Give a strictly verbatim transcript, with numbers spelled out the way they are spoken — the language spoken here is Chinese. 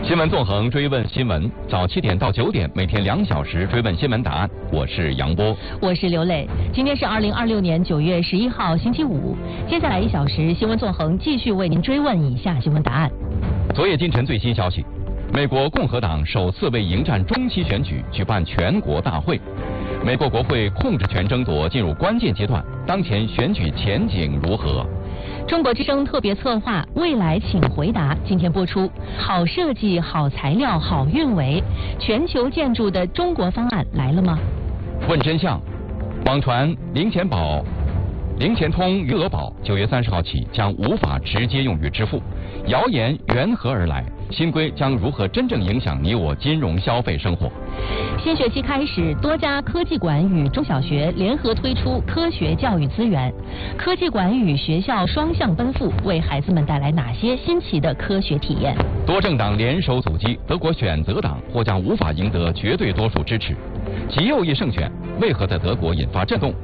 新闻纵横追问新闻，早七点到九点，每天两小时追问新闻答案。我是杨波， 我是刘磊。今天是二零二六年九月十一号，星期五。接下来一小时，新闻纵横继续为您追问以下新闻答案。 昨夜今晨最新消息，美国共和党首次为迎战中期选举举办全国大会。美国国会控制权争夺进入关键阶段，当前选举前景如何？ 中国之声特别策划《未来请回答》今天播出。好设计、好材料、好运维，全球建筑的中国方案来了吗？ 问真相，网传零钱宝、零钱通余额宝九月三十号起将无法直接用于支付，谣言缘何而来？新规将如何真正影响你我金融消费生活？ 新学期开始，多家科技馆与中小学联合推出科学教育资源。科技馆与学校双向奔赴，为孩子们带来哪些新奇的科学体验？ 多政党联手阻击德国选择党，或将无法赢得绝对多数支持。极右翼胜选为何在德国引发震动？